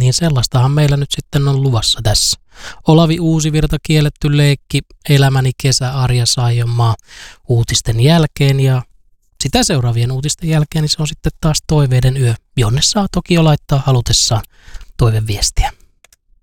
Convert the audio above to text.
niin sellaistahan meillä nyt sitten on luvassa tässä. Olavi Uusivirta, Kielletty leikki, Elämäni kesä, Arja Saijonmaa uutisten jälkeen ja sitä seuraavien uutisten jälkeen niin se on sitten taas Toiveiden yö, jonne saa toki jo laittaa halutessaan toiveviestiä.